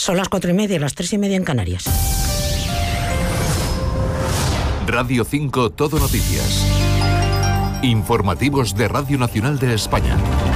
Son las 4:30, las 3:30 en Canarias. Radio 5 Todo Noticias. Informativos de Radio Nacional de España.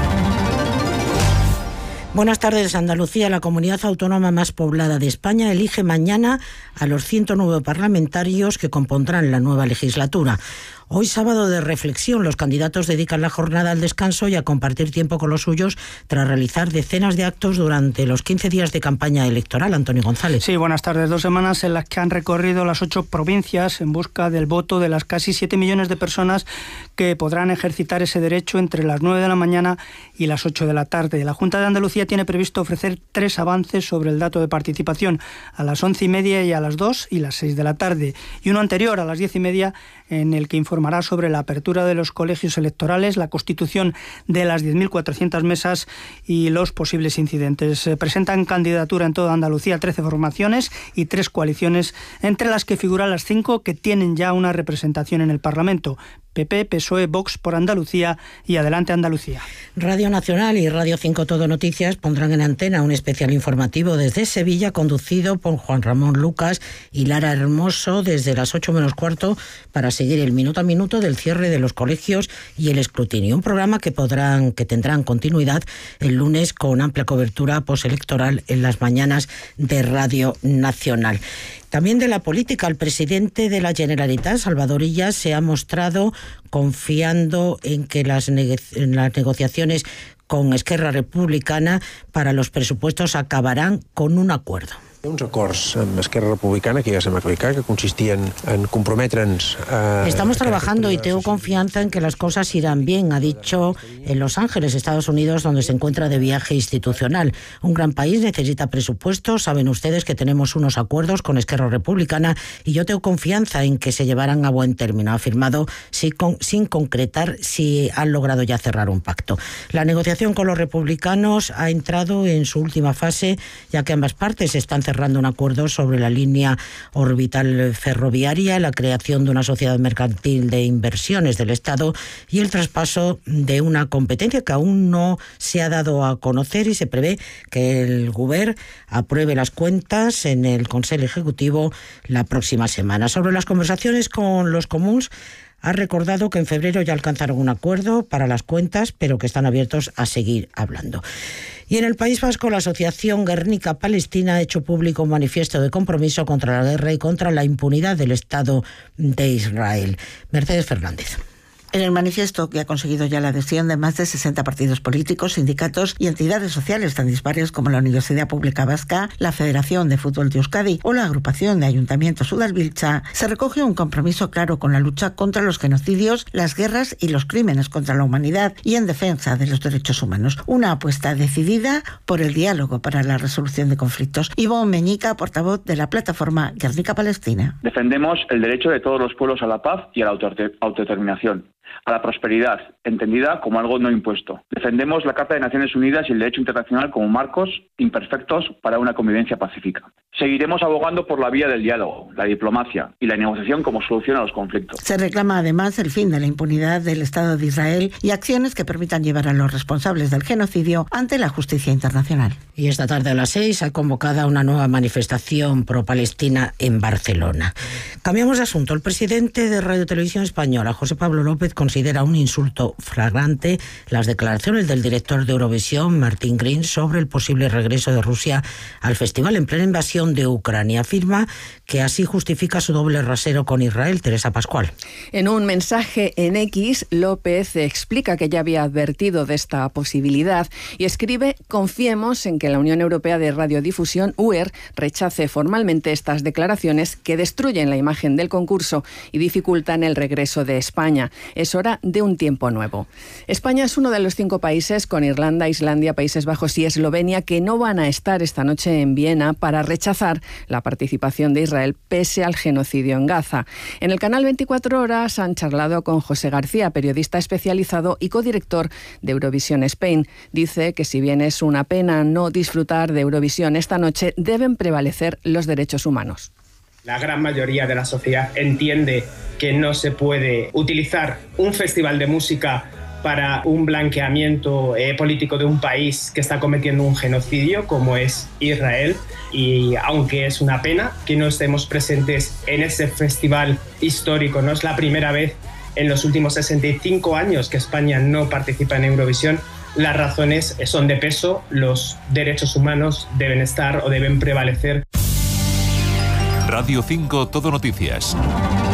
Buenas tardes. Andalucía, la comunidad autónoma más poblada de España, elige mañana a los 109 parlamentarios que compondrán la nueva legislatura. Hoy, sábado de reflexión, los candidatos dedican la jornada al descanso y a compartir tiempo con los suyos tras realizar decenas de actos durante los 15 días de campaña electoral. Antonio González. Sí, buenas tardes. 2 semanas en las que han recorrido las 8 provincias en busca del voto de las casi 7 millones de personas que podrán ejercitar ese derecho entre las 9 de la mañana y las 8 de la tarde. La Junta de Andalucía tiene previsto ofrecer 3 avances sobre el dato de participación, a las 11:30 y a las 2 y las 6 de la tarde, y uno anterior a las 10:30 en el que informará sobre la apertura de los colegios electorales, la constitución de las 10.400 mesas y los posibles incidentes. Se presentan candidatura en toda Andalucía 13 formaciones y 3 coaliciones, entre las que figuran las 5 que tienen ya una representación en el Parlamento: PP, PSOE, Vox por Andalucía y Adelante Andalucía. Radio Nacional y Radio 5 Todo Noticias pondrán en antena un especial informativo desde Sevilla, conducido por Juan Ramón Lucas y Lara Hermoso, desde las 8 menos cuarto, para seguir el minuto a minuto del cierre de los colegios y el escrutinio. Un programa que tendrán continuidad el lunes con amplia cobertura postelectoral en las mañanas de Radio Nacional. También de la política, el presidente de la Generalitat, Salvador Illa, se ha mostrado confiando en que las negociaciones con Esquerra Republicana para los presupuestos acabarán con un acuerdo. Uns acords amb Esquerra Republicana que ja se m'ha explicat, que consistien en comprometre'ns a... Estamos trabajando y tengo confianza en que las cosas irán bien, ha dicho en Los Ángeles, Estados Unidos, donde se encuentra de viaje institucional. Un gran país necesita presupuestos, saben ustedes que tenemos unos acuerdos con Esquerra Republicana y yo tengo confianza en que se llevarán a buen término, ha afirmado sin concretar si han logrado ya cerrar un pacto. La negociación con los republicanos ha entrado en su última fase, ya que ambas partes están cerrando un acuerdo sobre la línea orbital ferroviaria, la creación de una sociedad mercantil de inversiones del Estado y el traspaso de una competencia que aún no se ha dado a conocer, y se prevé que el Govern apruebe las cuentas en el Consell Ejecutivo la próxima semana. Sobre las conversaciones con los comuns, ha recordado que en febrero ya alcanzaron un acuerdo para las cuentas, pero que están abiertos a seguir hablando. Y en el País Vasco, la Asociación Guernica-Palestina ha hecho público un manifiesto de compromiso contra la guerra y contra la impunidad del Estado de Israel. Mercedes Fernández. En el manifiesto, que ha conseguido ya la adhesión de más de 60 partidos políticos, sindicatos y entidades sociales tan dispares como la Universidad Pública Vasca, la Federación de Fútbol de Euskadi o la Agrupación de Ayuntamientos Udalbiltza, se recoge un compromiso claro con la lucha contra los genocidios, las guerras y los crímenes contra la humanidad y en defensa de los derechos humanos. Una apuesta decidida por el diálogo para la resolución de conflictos. Ivonne Meñica, portavoz de la plataforma Guernica-Palestina. Defendemos el derecho de todos los pueblos a la paz y a la autodeterminación, a la prosperidad, entendida como algo no impuesto. Defendemos la Carta de Naciones Unidas y el derecho internacional como marcos imperfectos para una convivencia pacífica. Seguiremos abogando por la vía del diálogo, la diplomacia y la negociación como solución a los conflictos. Se reclama además el fin de la impunidad del Estado de Israel y acciones que permitan llevar a los responsables del genocidio ante la justicia internacional. Y esta tarde a las 6 ha convocado una nueva manifestación pro-Palestina en Barcelona. Cambiamos de asunto. El presidente de Radio Televisión Española, José Pablo López, considera un insulto flagrante las declaraciones del director de Eurovisión, Martin Green, sobre el posible regreso de Rusia al festival en plena invasión de Ucrania. Afirma que así justifica su doble rasero con Israel. Teresa Pascual. En un mensaje en X, López explica que ya había advertido de esta posibilidad y escribe: confiemos en que la Unión Europea de Radiodifusión, UER, rechace formalmente estas declaraciones que destruyen la imagen del concurso y dificultan el regreso de España. Es hora de un tiempo nuevo. España es uno de los 5 países, con Irlanda, Islandia, Países Bajos y Eslovenia, que no van a estar esta noche en Viena para rechazar la participación de Israel pese al genocidio en Gaza. En el canal 24 Horas han charlado con José García, periodista especializado y codirector de Eurovisión Spain. Dice que si bien es una pena no disfrutar de Eurovisión esta noche, deben prevalecer los derechos humanos. La gran mayoría de la sociedad entiende que no se puede utilizar un festival de música para un blanqueamiento político de un país que está cometiendo un genocidio como es Israel, y aunque es una pena que no estemos presentes en este festival histórico, no es la primera vez en los últimos 65 años que España no participa en Eurovisión, las razones son de peso, los derechos humanos deben estar o deben prevalecer. Radio 5 Todo Noticias.